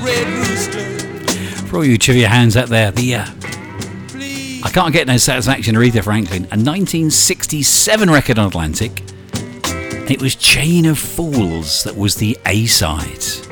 For all you trivia hands out there, I can't get no satisfaction Aretha Franklin, a 1967 record on Atlantic. It was Chain of Fools that was the A-side.